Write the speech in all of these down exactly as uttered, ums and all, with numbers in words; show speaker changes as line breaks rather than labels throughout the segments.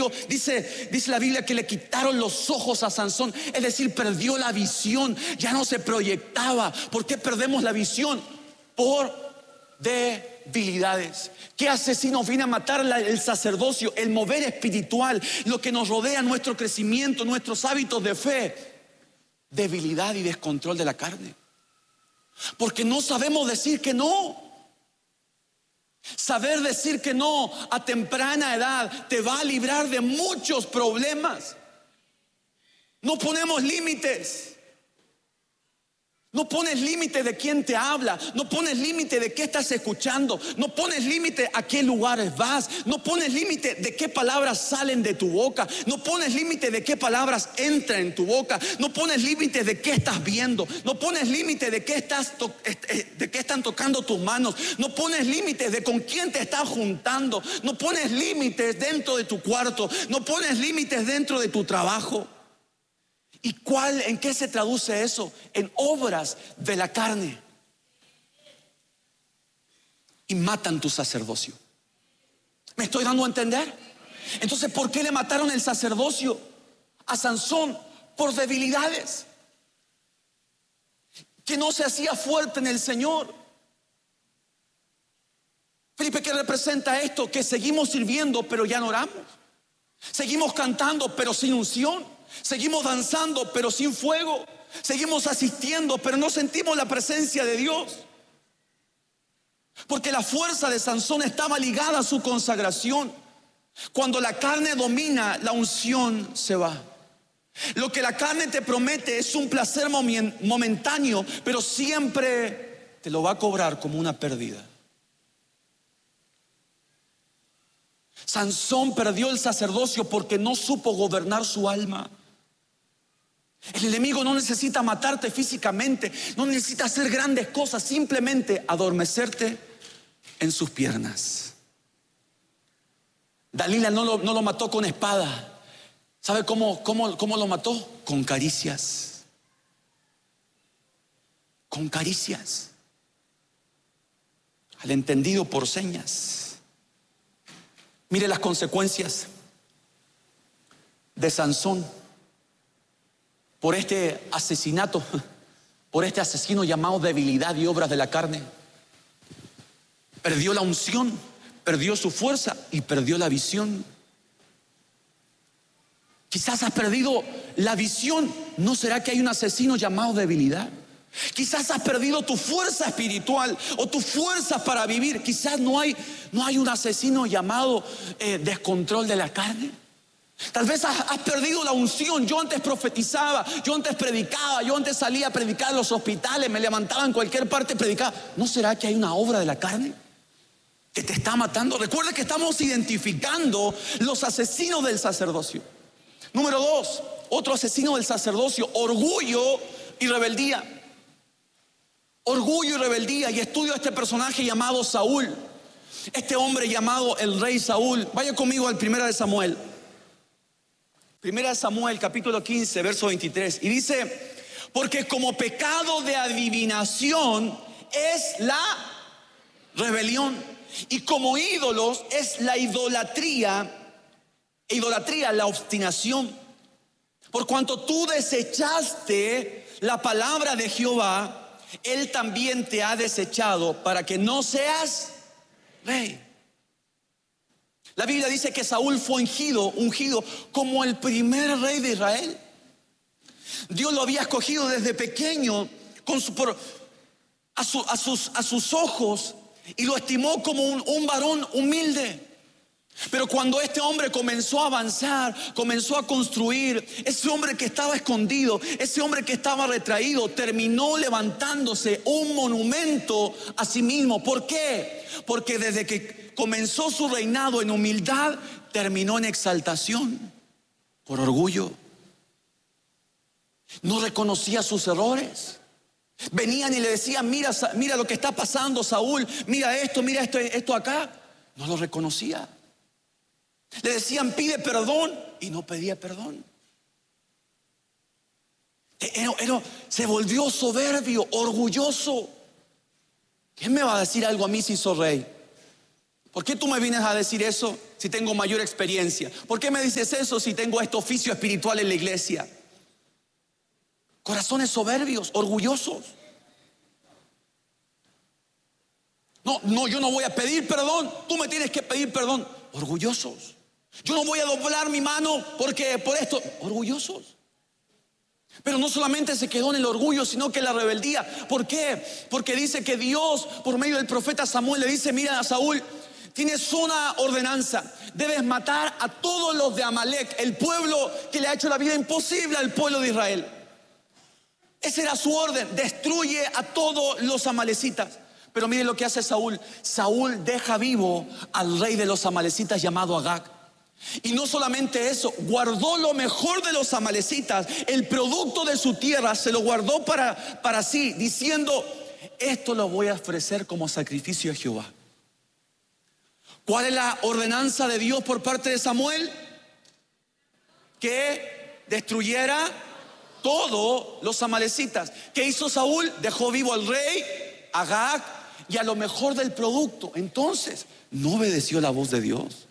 perdió, dice, dice la Biblia que le quitaron los ojos a Sansón, es decir, perdió la visión, ya no se proyectaba. ¿Por qué perdemos la visión? Por debilidades. ¿Qué asesino viene a matar? El sacerdocio, el mover espiritual, lo que nos rodea, nuestro crecimiento, nuestros hábitos de fe. Debilidad y descontrol de la carne. Porque no sabemos decir que no. Saber decir que no a temprana edad te va a librar de muchos problemas. No ponemos límites. No pones límite de quién te habla. No pones límite de qué estás escuchando. No pones límite a qué lugares vas. No pones límite de qué palabras salen de tu boca. No pones límite de qué palabras entran en tu boca. No pones límite de qué estás viendo. No pones límite de qué estás de qué están tocando tus manos. No pones límites de con quién te estás juntando. No pones límites dentro de tu cuarto. No pones límites dentro de tu trabajo. ¿Y cuál, en qué se traduce eso? En obras de la carne. Y matan tu sacerdocio. ¿Me estoy dando a entender? Entonces, ¿por qué le mataron el sacerdocio a Sansón? Por debilidades. Que no se hacía fuerte en el Señor. Felipe, ¿qué representa esto? Que seguimos sirviendo, pero ya no oramos. Seguimos cantando, pero sin unción. Seguimos danzando, pero sin fuego. Seguimos asistiendo, pero no sentimos la presencia de Dios. Porque la fuerza de Sansón estaba ligada a su consagración. Cuando la carne domina, la unción se va. Lo que la carne te promete es un placer momentáneo, pero siempre te lo va a cobrar como una pérdida. Sansón perdió el sacerdocio porque no supo gobernar su alma. El enemigo no necesita matarte físicamente, no necesita hacer grandes cosas, simplemente adormecerte en sus piernas. Dalila no lo, no lo mató con espada. ¿Sabe cómo, cómo, cómo lo mató? Con caricias. Con caricias. Al entendido por señas. Mire las consecuencias de Sansón por este asesinato, por este asesino llamado debilidad y obras de la carne. Perdió la unción, perdió su fuerza y perdió la visión. Quizás has perdido la visión. ¿No será que hay un asesino llamado debilidad? Quizás has perdido tu fuerza espiritual o tu fuerza para vivir. Quizás no hay, no hay un asesino llamado eh, descontrol de la carne. Tal vez has, has perdido la unción. Yo antes profetizaba, yo antes predicaba, yo antes salía a predicar en los hospitales, me levantaba en cualquier parte a predicar. ¿No será que hay una obra de la carne que te está matando? Recuerda que estamos identificando los asesinos del sacerdocio. Número dos, otro asesino del sacerdocio: orgullo y rebeldía. Orgullo y rebeldía. Y estudio a este personaje llamado Saúl. Este hombre llamado el rey Saúl. Vaya conmigo al Primera de Samuel. Primera de Samuel, capítulo quince, verso veintitrés. Y dice: porque como pecado de adivinación es la rebelión, y como ídolos es la idolatría. Idolatría, la obstinación. Por cuanto tú desechaste la palabra de Jehová, Él también te ha desechado para que no seas rey. La Biblia dice que Saúl fue ungido, ungido como el primer rey de Israel. Dios lo había escogido desde pequeño con su, por, a, su, a, sus, a sus ojos, y lo estimó como un, un varón humilde. Pero cuando este hombre comenzó a avanzar, comenzó a construir, ese hombre que estaba escondido, ese hombre que estaba retraído, terminó levantándose un monumento a sí mismo. ¿Por qué? Porque desde que comenzó su reinado en humildad, terminó en exaltación por orgullo. No reconocía sus errores. Venían y le decían: mira, mira lo que está pasando, Saúl, mira esto, mira esto, esto acá. No lo reconocía. Le decían: pide perdón, y no pedía perdón. Era, era, se volvió soberbio, orgulloso. ¿Quién me va a decir algo a mí si soy rey? ¿Por qué tú me vienes a decir eso si tengo mayor experiencia? ¿Por qué me dices eso si tengo este oficio espiritual en la iglesia? Corazones soberbios, orgullosos. No, no, yo no voy a pedir perdón. Tú me tienes que pedir perdón. Orgullosos. Yo no voy a doblar mi mano porque por esto. Orgullosos. Pero no solamente se quedó en el orgullo, sino que en la rebeldía. ¿Por qué? Porque dice que Dios, por medio del profeta Samuel, le dice: mira a Saúl, tienes una ordenanza. Debes matar a todos los de Amalek, el pueblo que le ha hecho la vida imposible al pueblo de Israel. Esa era su orden: destruye a todos los amalecitas. Pero miren lo que hace Saúl. Saúl deja vivo al rey de los amalecitas llamado Agag. Y no solamente eso, guardó lo mejor de los amalecitas, el producto de su tierra, se lo guardó para, para sí, diciendo: esto lo voy a ofrecer como sacrificio a Jehová. ¿Cuál es la ordenanza de Dios por parte de Samuel? Que destruyera todos los amalecitas. ¿Qué hizo Saúl? Dejó vivo al rey Agag y a lo mejor del producto. Entonces, no obedeció la voz de Dios.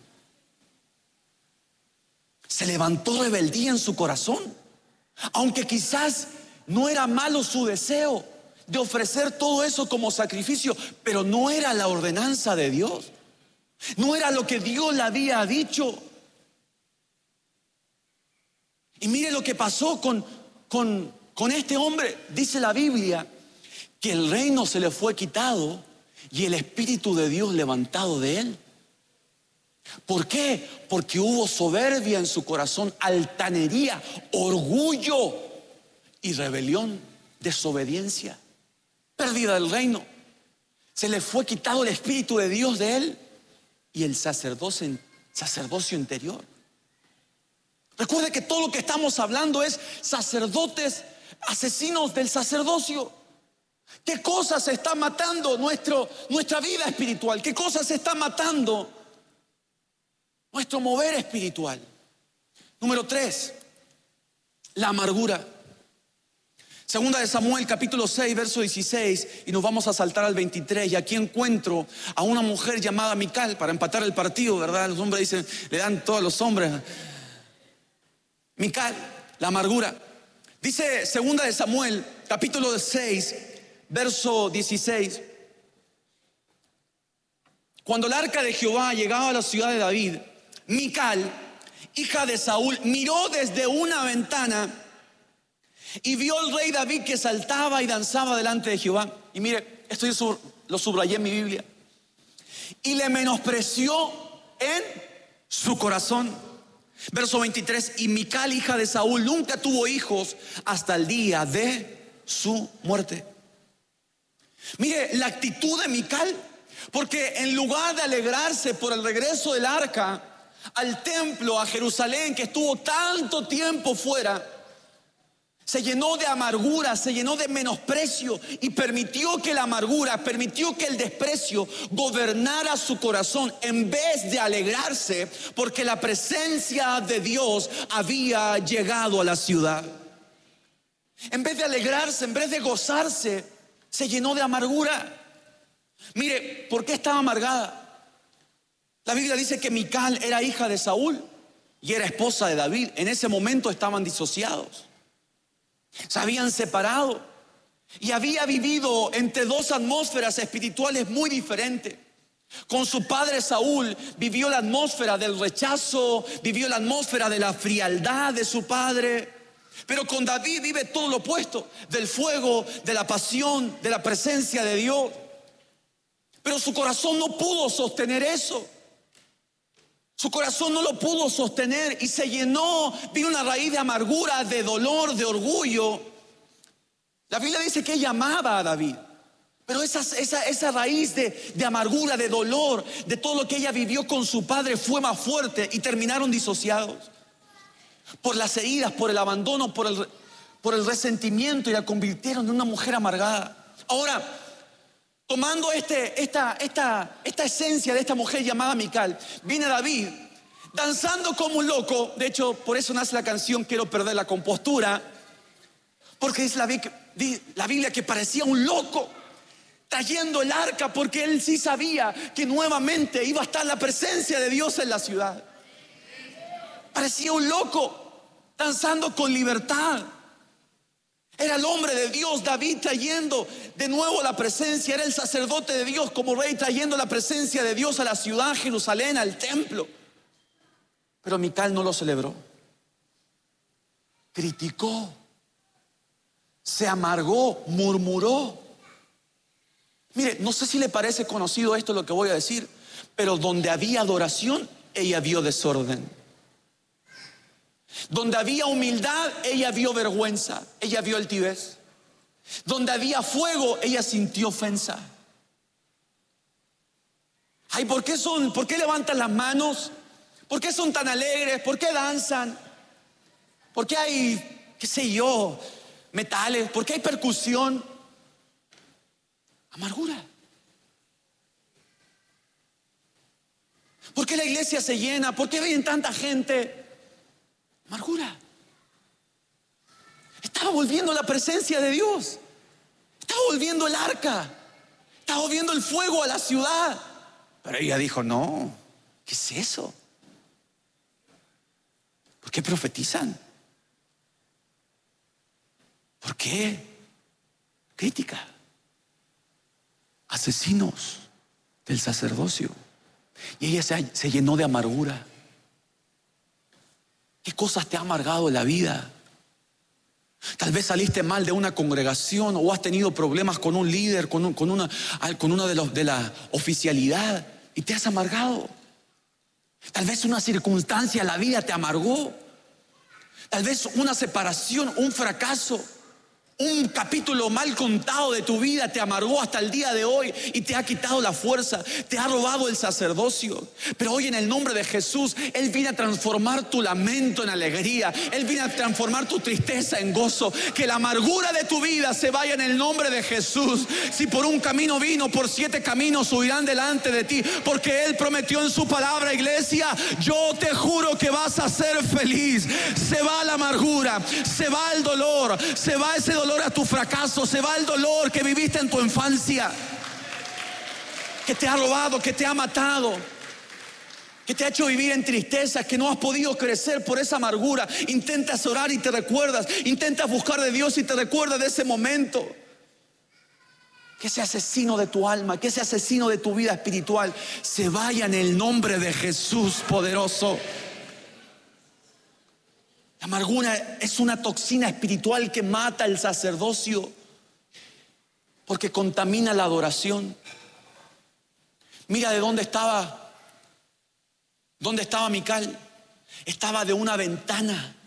Se levantó rebeldía en su corazón. Aunque quizás no era malo su deseo de ofrecer todo eso como sacrificio, pero no era la ordenanza de Dios. No era lo que Dios le había dicho. Y mire lo que pasó con, con, con este hombre. Dice la Biblia que el reino se le fue quitado y el Espíritu de Dios levantado de él. ¿Por qué? Porque hubo soberbia en su corazón, altanería, orgullo y rebelión, desobediencia, pérdida del reino. Se le fue quitado el Espíritu de Dios de él y el sacerdocio, sacerdocio interior. Recuerde que todo lo que estamos hablando es sacerdotes, asesinos del sacerdocio. ¿Qué cosas está matando nuestro, nuestra vida espiritual? ¿Qué cosas está matando nuestro mover espiritual? Número tres, la amargura. Segunda de Samuel, capítulo seis, verso dieciséis, y nos vamos a saltar al veintitrés. Y aquí encuentro a una mujer llamada Mical para empatar el partido, ¿verdad? Los hombres dicen, le dan todos los hombres. Mical, la amargura. Dice segunda de Samuel, capítulo seis, verso dieciséis. Cuando el arca de Jehová llegaba a la ciudad de David, Mical, hija de Saúl, miró desde una ventana y vio al rey David que saltaba y danzaba delante de Jehová. Y mire, esto yo lo subrayé en mi Biblia. Y le menospreció en su corazón. Verso veintitrés. Y Mical, hija de Saúl, nunca tuvo hijos hasta el día de su muerte. Mire la actitud de Mical. Porque en lugar de alegrarse por el regreso del arca al templo, a Jerusalén, que estuvo tanto tiempo fuera, se llenó de amargura, se llenó de menosprecio y permitió que la amargura, permitió que el desprecio gobernara su corazón en vez de alegrarse porque la presencia de Dios había llegado a la ciudad. En vez de alegrarse, en vez de gozarse, se llenó de amargura. Mire, ¿por qué estaba amargada? La Biblia dice que Mical era hija de Saúl y era esposa de David. En ese momento estaban disociados. Se habían separado y había vivido entre dos atmósferas espirituales muy diferentes. Con su padre Saúl vivió la atmósfera del rechazo, vivió la atmósfera de la frialdad de su padre. Pero con David vive todo lo opuesto, del fuego, de la pasión, de la presencia de Dios. Pero su corazón no pudo sostener eso. Su corazón no lo pudo sostener y se llenó de una raíz de amargura, de dolor, de orgullo. La Biblia dice que ella amaba a David, pero esa, esa, esa raíz de, de amargura, de dolor, de todo lo que ella vivió con su padre fue más fuerte y terminaron disociados. Por las heridas, por el abandono, por el, por el resentimiento, y la convirtieron en una mujer amargada. Ahora, tomando este, esta, esta, esta esencia de esta mujer llamada Mical, viene David danzando como un loco. De hecho, por eso nace la canción Quiero perder la compostura, porque dice la, la Biblia que parecía un loco, trayendo el arca, porque él sí sabía que nuevamente iba a estar la presencia de Dios en la ciudad. Parecía un loco, danzando con libertad. Era el hombre de Dios, David, trayendo de nuevo la presencia. Era el sacerdote de Dios como rey, trayendo la presencia de Dios a la ciudad, Jerusalén, al templo. Pero Mical no lo celebró. Criticó, se amargó, murmuró. Mire, no sé si le parece conocido esto lo que voy a decir, pero donde había adoración, ella vio desorden. Donde había humildad, ella vio vergüenza, ella vio altivez. Donde había fuego, ella sintió ofensa. Ay, ¿por qué son? ¿Por qué levantan las manos? ¿Por qué son tan alegres? ¿Por qué danzan? ¿Por qué hay, qué sé yo, metales? ¿Por qué hay percusión? Amargura. ¿Por qué la iglesia se llena? ¿Por qué viene tanta gente? Amargura. Estaba volviendo la presencia de Dios. Estaba volviendo el arca. Estaba volviendo el fuego a la ciudad. Pero ella dijo, no, ¿qué es eso? ¿Por qué profetizan? ¿Por qué? Crítica. Asesinos del sacerdocio. Y ella se, se llenó de amargura. ¿Qué cosas te ha amargado la vida? Tal vez saliste mal de una congregación o has tenido problemas con un líder, con, un, con una, con una de, los, de la oficialidad y te has amargado. Tal vez una circunstancia en la vida te amargó. Tal vez una separación, un fracaso, un capítulo mal contado de tu vida te amargó hasta el día de hoy y te ha quitado la fuerza, te ha robado el sacerdocio. Pero hoy en el nombre de Jesús, Él viene a transformar tu lamento en alegría. Él viene a transformar tu tristeza en gozo. Que la amargura de tu vida se vaya en el nombre de Jesús. Si por un camino vino, por siete caminos subirán delante de ti. Porque Él prometió en su palabra, iglesia, yo te juro que vas a ser feliz. Se va la amargura, se va el dolor, se va ese dolor a tu fracaso, se va el dolor que viviste en tu infancia, que te ha robado, que te ha matado, que te ha hecho vivir en tristeza, que no has podido crecer por esa amargura. Intentas orar y te recuerdas, intentas buscar de Dios y te recuerdas de ese momento. Que ese asesino de tu alma, que ese asesino de tu vida espiritual se vaya en el nombre de Jesús poderoso. La amargura es una toxina espiritual que mata el sacerdocio porque contamina la adoración. Mira de dónde estaba, dónde estaba Mical. Estaba de una ventana,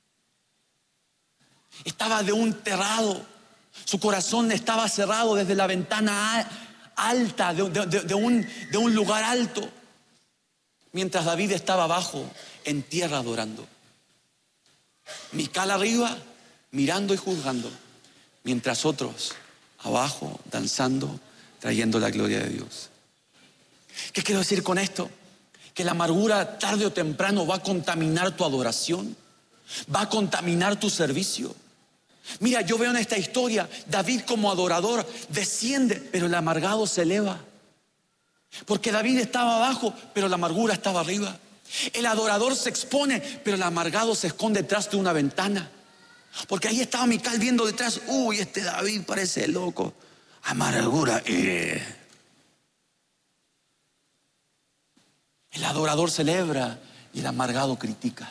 estaba de un terrado. Su corazón estaba cerrado desde la ventana alta, de, de, de, un, de un lugar alto, mientras David estaba abajo en tierra adorando. Mical arriba, mirando y juzgando, mientras otros abajo, danzando, trayendo la gloria de Dios. ¿Qué quiero decir con esto? Que la amargura tarde o temprano va a contaminar tu adoración, va a contaminar tu servicio. Mira, yo veo en esta historia, David como adorador desciende, pero el amargado se eleva. Porque David estaba abajo, pero la amargura estaba arriba. El adorador se expone, pero el amargado se esconde detrás de una ventana. Porque ahí estaba Mical viendo detrás. Uy, este David parece loco. Amargura. Eh. El adorador celebra y el amargado critica.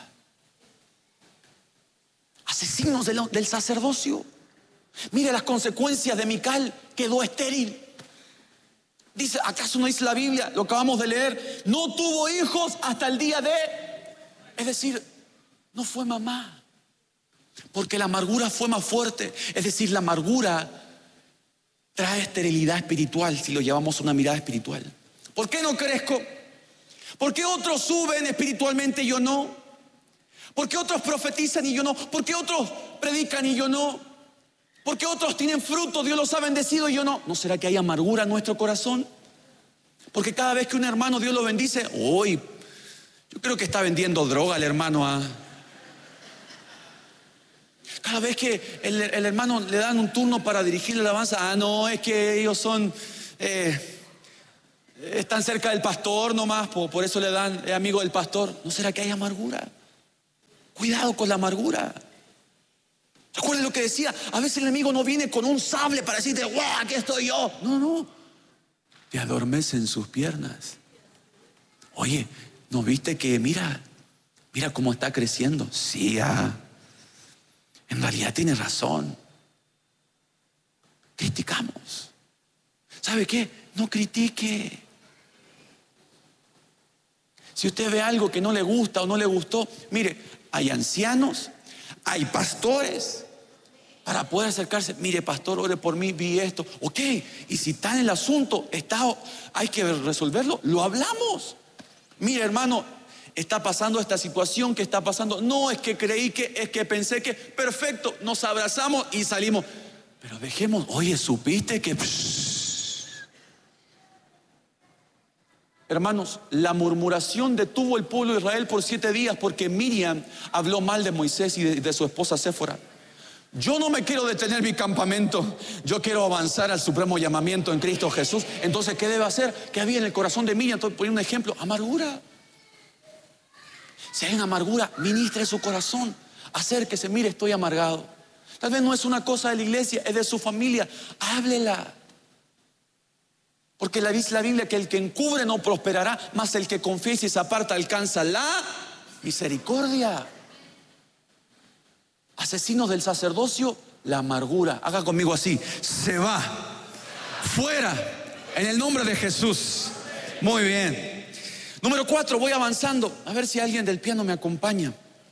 Asesinos del, del sacerdocio. Mire las consecuencias de Mical. Quedó estéril. Dice, ¿acaso no dice la Biblia? Lo acabamos de leer. No tuvo hijos hasta el día de... Es decir, no fue mamá. Porque la amargura fue más fuerte. Es decir, la amargura trae esterilidad espiritual si lo llevamos a una mirada espiritual. ¿Por qué no crezco? ¿Por qué otros suben espiritualmente y yo no? ¿Por qué otros profetizan y yo no? ¿Por qué otros predican y yo no? ¿Por qué otros tienen fruto? Dios los ha bendecido y yo no. ¿No será que hay amargura en nuestro corazón? Porque cada vez que un hermano Dios lo bendice, uy, yo creo que está vendiendo droga el hermano. ¿ah? Cada vez que el, el hermano le dan un turno para dirigir la alabanza, ah, no, es que ellos son, eh, están cerca del pastor nomás, por, por eso le dan, es amigo del pastor. ¿No será que hay amargura? Cuidado con la amargura. Recuerden lo que decía, a veces el enemigo no viene con un sable para decirte, ¡guau, aquí estoy yo! No, no, te adormece en sus piernas. Oye, ¿no viste que mira, mira cómo está creciendo? Sí, ah, en realidad tiene razón. Criticamos. ¿Sabe qué? No critique. Si usted ve algo que no le gusta o no le gustó, mire, hay ancianos, hay pastores, para poder acercarse. Mire, pastor, ore por mí, vi esto. Ok, y si está en el asunto, está, hay que resolverlo, lo hablamos. Mire, hermano, está pasando esta situación que está pasando. No es que creí que, es que pensé que, perfecto, nos abrazamos y salimos. Pero dejemos, oye, ¿supiste que? Psh. Hermanos, la murmuración detuvo el pueblo de Israel por siete días porque Miriam habló mal de Moisés y de, de su esposa Séfora. Yo no me quiero detener mi campamento, yo quiero avanzar al supremo llamamiento en Cristo Jesús. Entonces, ¿qué debe hacer? ¿Qué había en el corazón de Miriam? Estoy poniendo un ejemplo, amargura. Si hay una amargura, ministre su corazón, acérquese, mire, estoy amargado. Tal vez no es una cosa de la iglesia, es de su familia, háblela. Porque la dice la Biblia que el que encubre no prosperará, mas el que confiesa y se aparta alcanza la misericordia. Asesinos del sacerdocio, la amargura. Haga conmigo así, se va, fuera, en el nombre de Jesús. Muy bien. Número cuatro, voy avanzando. A ver si alguien del piano me acompaña.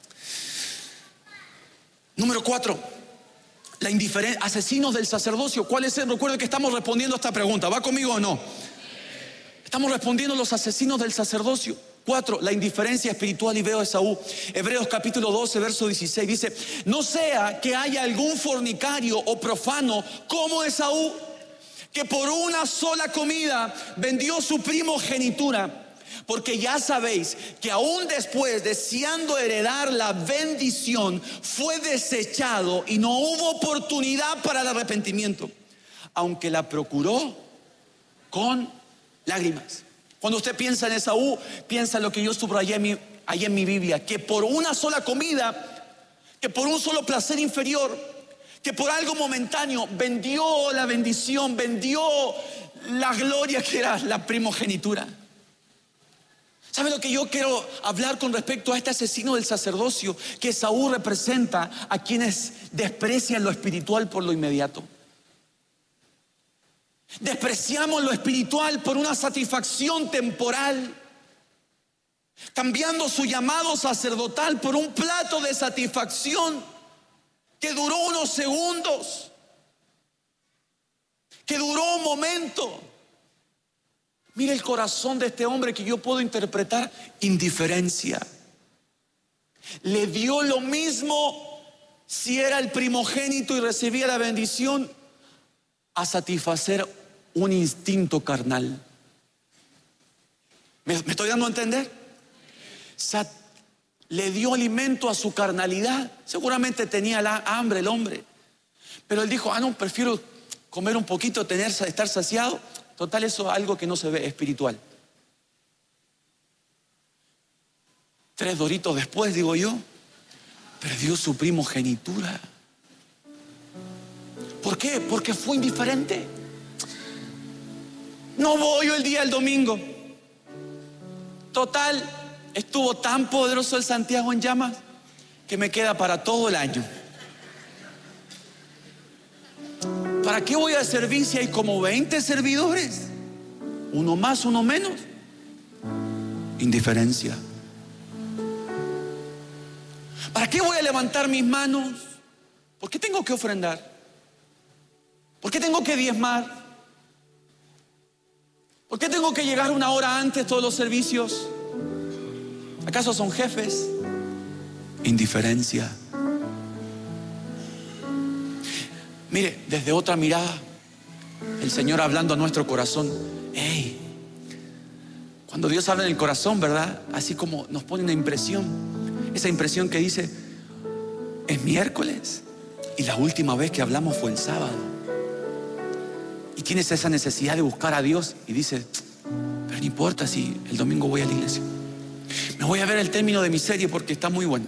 Número cuatro, la indiferencia. Asesinos del sacerdocio. ¿Cuál es el? Recuerden que estamos respondiendo a esta pregunta. ¿Va conmigo o no? Estamos respondiendo a los asesinos del sacerdocio. Cuatro, la indiferencia espiritual y veo a Esaú. Hebreos capítulo doce, verso dieciséis dice: no sea que haya algún fornicario o profano como Esaú, que por una sola comida vendió su primogenitura. Porque ya sabéis que aún después, deseando heredar la bendición, fue desechado y no hubo oportunidad para el arrepentimiento, aunque la procuró con lágrimas. Cuando usted piensa en Esaú, piensa en lo que yo subrayé en mi, ahí en mi Biblia, que por una sola comida, que por un solo placer inferior, que por algo momentáneo vendió la bendición, vendió la gloria que era la primogenitura. ¿Sabe lo que yo quiero hablar con respecto a este asesino del sacerdocio? Que Esaú representa a quienes desprecian lo espiritual por lo inmediato. Despreciamos lo espiritual por una satisfacción temporal, cambiando su llamado sacerdotal por un plato de satisfacción que duró unos segundos, que duró un momento. Mire el corazón de este hombre, que yo puedo interpretar indiferencia. Le dio lo mismo si era el primogénito y recibía la bendición, a satisfacer un instinto carnal. ¿Me, me estoy dando a entender? Sat, le dio alimento a su carnalidad. Seguramente tenía la hambre el hombre, pero él dijo: ah, no, prefiero comer un poquito, tener, estar saciado. Total, eso es algo que no se ve espiritual. Tres doritos después, digo yo, perdió su primogenitura. ¿Por qué? Porque fue indiferente. No voy el día del domingo. Total, estuvo tan poderoso el Santiago en llamas que me queda para todo el año. ¿Para qué voy a servir si hay como veinte servidores? Uno más, uno menos. Indiferencia. ¿Para qué voy a levantar mis manos? ¿Por qué tengo que ofrendar? ¿Por qué tengo que diezmar? ¿Por qué tengo que llegar una hora antes todos los servicios? ¿Acaso son jefes? Indiferencia. Mire, desde otra mirada, el Señor hablando a nuestro corazón. Hey, cuando Dios habla en el corazón, ¿verdad? Así como nos pone una impresión. Esa impresión que dice: es miércoles, Y la última vez que hablamos fue el sábado. Y tienes esa necesidad de buscar a Dios y dices, pero no importa si el domingo voy a la iglesia. Me voy a ver el término de mi serie porque está muy buena.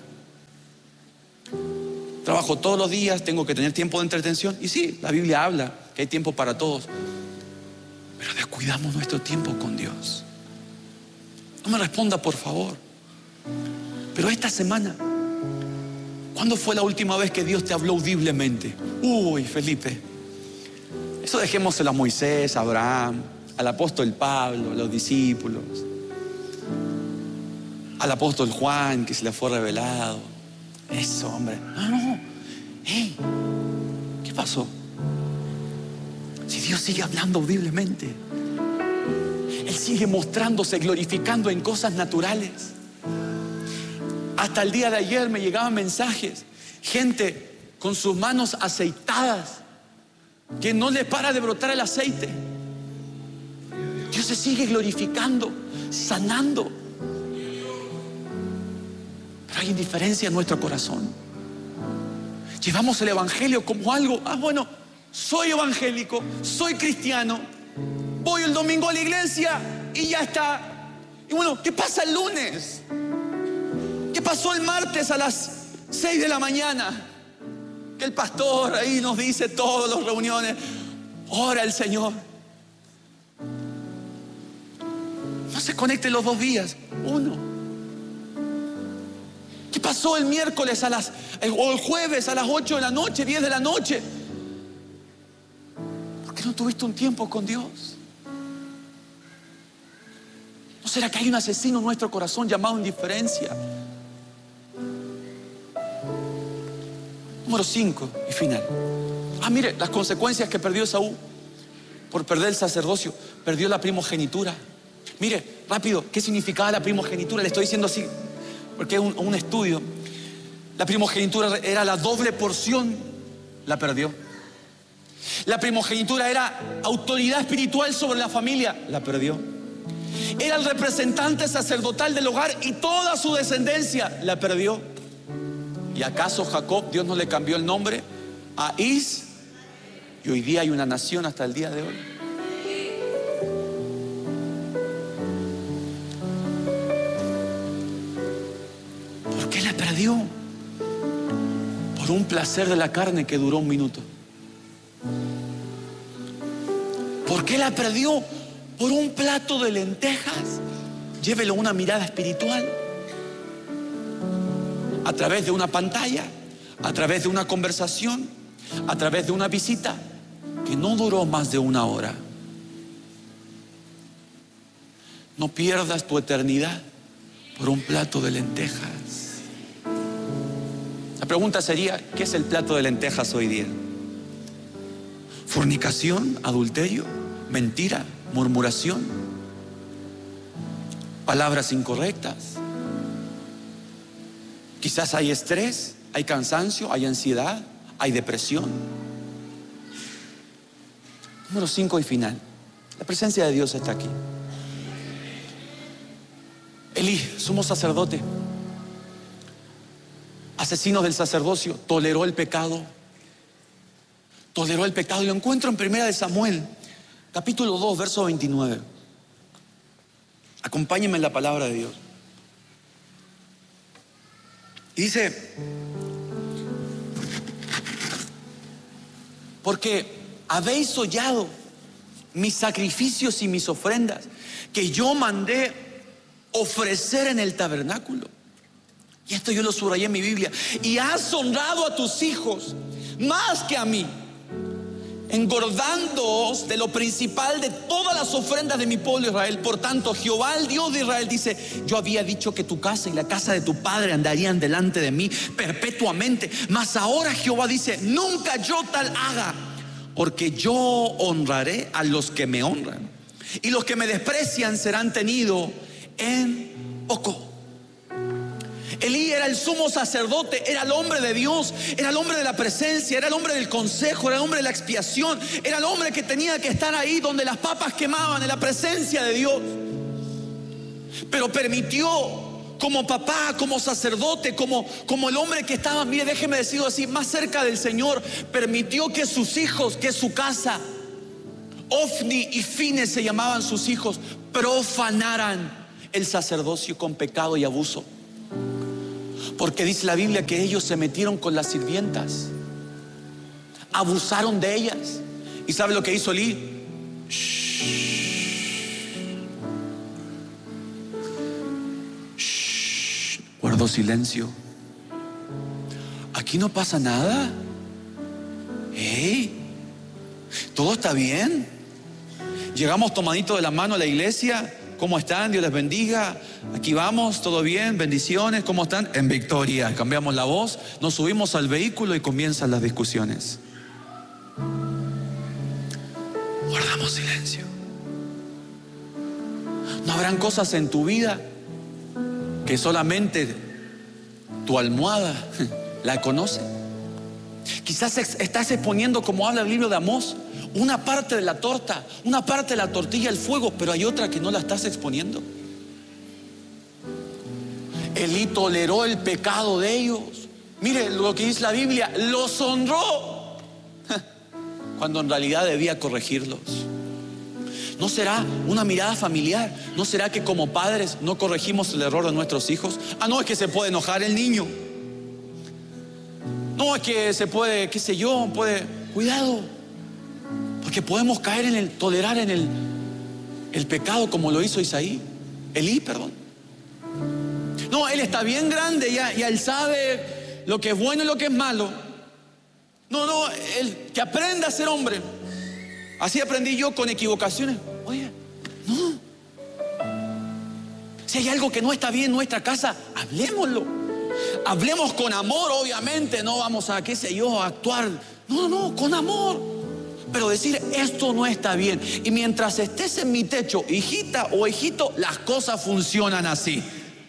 Trabajo todos los días, tengo que tener tiempo de entretención. Y sí, la Biblia habla que hay tiempo para todos. Pero descuidamos nuestro tiempo con Dios. No me responda, por favor. Pero esta semana, ¿cuándo fue la última vez que Dios te habló audiblemente? Uy, Felipe, eso dejémoselo a Moisés, a Abraham, al apóstol Pablo, a los discípulos, al apóstol Juan que se le fue revelado. Eso, hombre. No, no. Hey, ¿qué pasó? Si Dios sigue hablando audiblemente, Él sigue mostrándose, glorificando en cosas naturales. Hasta el día de ayer me llegaban mensajes, gente con sus manos aceitadas, que no les para de brotar el aceite. Dios se sigue glorificando, sanando. Pero hay indiferencia en nuestro corazón. Llevamos el evangelio como algo, ah bueno, soy evangélico, soy cristiano, voy el domingo a la iglesia y ya está. Y bueno, ¿qué pasa el lunes? ¿Qué pasó el martes a las seis de la mañana? Que el pastor ahí nos dice todas las reuniones, ora el Señor. No se conecten los dos días, uno. ¿Qué pasó el miércoles a las, o el jueves a las ocho de la noche, diez de la noche? ¿Por qué no tuviste un tiempo con Dios? ¿No será que hay un asesino en nuestro corazón llamado indiferencia? Número cinco y final. Ah, mire, las consecuencias que perdió Esaú por perder el sacerdocio. Perdió la primogenitura. Mire, rápido, ¿qué significaba la primogenitura? Le estoy diciendo así porque es un, un estudio. La primogenitura era la doble porción, la perdió. La primogenitura era autoridad espiritual sobre la familia, la perdió. Era el representante sacerdotal del hogar y toda su descendencia, la perdió. ¿Y acaso Jacob, Dios no le cambió el nombre a Is? Y hoy día hay una nación hasta el día de hoy. ¿Por qué la perdió? Por un placer de la carne que duró un minuto. ¿Por qué la perdió? Por un plato de lentejas. Llévelo a una mirada espiritual. A través de una pantalla, a través de una conversación, a través de una visita que no duró más de una hora. No pierdas tu eternidad por un plato de lentejas. La pregunta sería, ¿qué es el plato de lentejas hoy día? Fornicación, adulterio, mentira, murmuración, palabras incorrectas. Quizás hay estrés, hay cansancio, hay ansiedad, hay depresión. Número cinco y final. La presencia de Dios está aquí. Elí, sumo sacerdote, asesino del sacerdocio, toleró el pecado. Toleró el pecado. Y lo encuentro en Primera de Samuel, capítulo dos, verso veintinueve. Acompáñenme en la palabra de Dios. Y dice, porque habéis hollado mis sacrificios y mis ofrendas que yo mandé ofrecer en el tabernáculo. Y esto yo lo subrayé en mi Biblia. Y has honrado a tus hijos más que a mí, engordándoos de lo principal de todas las ofrendas de mi pueblo Israel. Por tanto, Jehová, el Dios de Israel, dice: yo había dicho que tu casa y la casa de tu padre andarían delante de mí perpetuamente, mas ahora Jehová dice: nunca yo tal haga, porque yo honraré a los que me honran, y los que me desprecian serán tenidos en poco. Elí era el sumo sacerdote, era el hombre de Dios, era el hombre de la presencia, era el hombre del consejo, era el hombre de la expiación, era el hombre que tenía que estar ahí donde las papas quemaban, en la presencia de Dios. Pero permitió como papá, como sacerdote, como, como el hombre que estaba, mire, déjeme decirlo así, más cerca del Señor, permitió que sus hijos, que su casa, Ofni y Fines se llamaban sus hijos, profanaran el sacerdocio con pecado y abuso. Porque dice la Biblia que ellos se metieron con las sirvientas, abusaron de ellas. ¿Y sabe lo que hizo Elí? Guardó silencio. Aquí no pasa nada. Hey, todo está bien. Llegamos tomaditos de la mano a la iglesia. ¿Cómo están? Dios les bendiga. Aquí vamos, todo bien, bendiciones. ¿Cómo están? En victoria. Cambiamos la voz, nos subimos al vehículo y comienzan las discusiones. Guardamos silencio. ¿No habrán cosas en tu vida que solamente tu almohada la conoce? Quizás estás exponiendo, como habla el libro de Amós, una parte de la torta, una parte de la tortilla al fuego, pero hay otra que no la estás exponiendo. Elí toleró el pecado de ellos. Mire lo que dice la Biblia, los honró, cuando en realidad debía corregirlos. ¿No será una mirada familiar? ¿No será que como padres no corregimos el error de nuestros hijos? Ah, no, es que se puede enojar el niño. No, es que se puede, qué sé yo, puede... Cuidado, porque podemos caer en el, tolerar en el, el pecado como lo hizo Isaí, Elí, perdón. No, él está bien grande, ya, ya él sabe lo que es bueno y lo que es malo. No, no, él, que aprenda a ser hombre. Así aprendí yo con equivocaciones. Oye, no. Si hay algo que no está bien en nuestra casa, hablémoslo. Hablemos con amor, obviamente. No vamos a, qué sé yo, a actuar. No, no, con amor. Pero decir, esto no está bien. Y mientras estés en mi techo, hijita o hijito, las cosas funcionan así.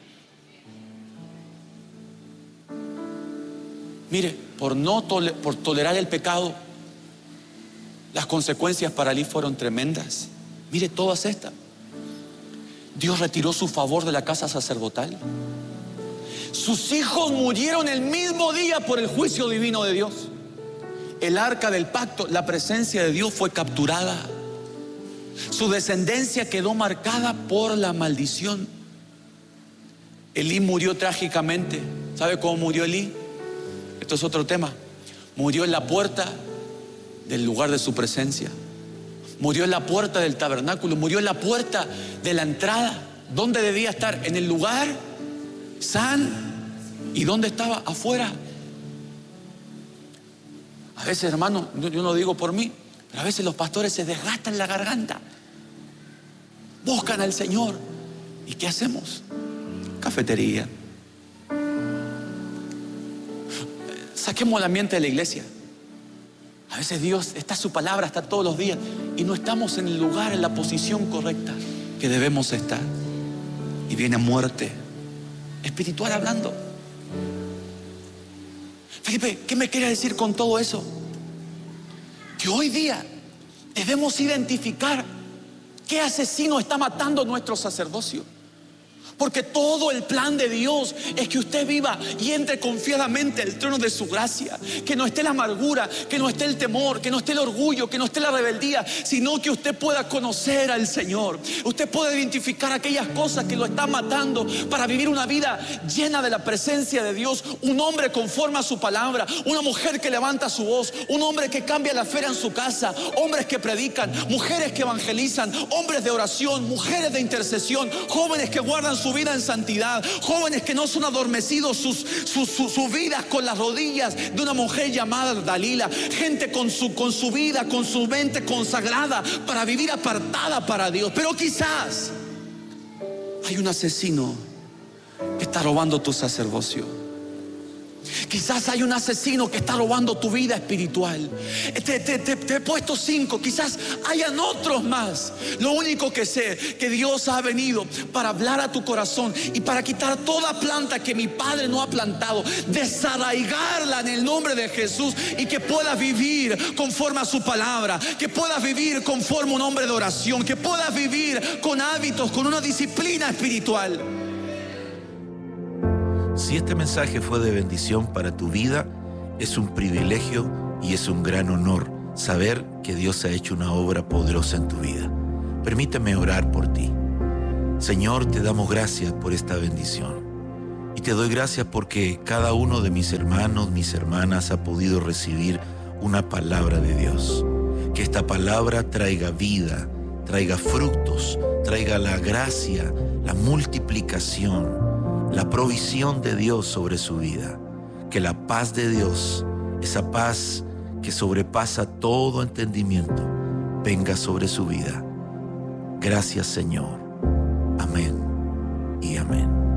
Mire, por no tole- por tolerar el pecado, las consecuencias para Elí fueron tremendas. Mire todas estas. Dios retiró su favor de la casa sacerdotal. Sus hijos murieron el mismo día por el juicio divino de Dios. El arca del pacto, la presencia de Dios fue capturada. Su descendencia quedó marcada por la maldición. Elí murió trágicamente. ¿Sabe cómo murió Elí? Esto es otro tema. Murió en la puerta del lugar de su presencia. Murió en la puerta del tabernáculo. Murió en la puerta de la entrada. ¿Dónde debía estar? En el lugar san. ¿Y dónde estaba? Afuera. A veces, hermano, yo no digo por mí, pero a veces los pastores se desgastan la garganta, buscan al Señor. ¿Y qué hacemos? Cafetería. Saquemos el ambiente de la iglesia. A veces Dios, está su palabra, está todos los días, y no estamos en el lugar, en la posición correcta que debemos estar. Y viene muerte espiritual hablando. Felipe, ¿qué me quiere decir con todo eso? Que hoy día debemos identificar qué asesino está matando nuestro sacerdocio. Porque todo el plan de Dios es que usted viva y entre confiadamente al trono de su gracia. Que no esté la amargura, que no esté el temor, que no esté el orgullo, que no esté la rebeldía, sino que usted pueda conocer al Señor. Usted pueda identificar aquellas cosas que lo están matando para vivir una vida llena de la presencia de Dios. Un hombre conforme a su palabra, una mujer que levanta su voz, un hombre que cambia la esfera en su casa, hombres que predican, mujeres que evangelizan, hombres de oración, mujeres de intercesión, jóvenes que guardan su vida en santidad, jóvenes que no son adormecidos sus, sus, sus, sus vidas con las rodillas de una mujer llamada Dalila, gente con su, con su vida, con su mente consagrada para vivir apartada para Dios. Pero quizás hay un asesino que está robando tu sacerdocio. Quizás hay un asesino que está robando tu vida espiritual. Te, te, te, te he puesto cinco, quizás hayan otros más. Lo único que sé, que Dios ha venido para hablar a tu corazón y para quitar toda planta que mi Padre no ha plantado, desarraigarla en el nombre de Jesús, y que puedas vivir conforme a su palabra, que puedas vivir conforme a un hombre de oración, que puedas vivir con hábitos, con una disciplina espiritual.
Si este mensaje fue de bendición para tu vida, es un privilegio y es un gran honor saber que Dios ha hecho una obra poderosa en tu vida. Permíteme orar por ti. Señor, te damos gracias por esta bendición. Y te doy gracias porque cada uno de mis hermanos, mis hermanas ha podido recibir una palabra de Dios. Que esta palabra traiga vida, traiga frutos, traiga la gracia, la multiplicación, la provisión de Dios sobre su vida. Que la paz de Dios, esa paz que sobrepasa todo entendimiento, venga sobre su vida. Gracias, Señor. Amén y amén.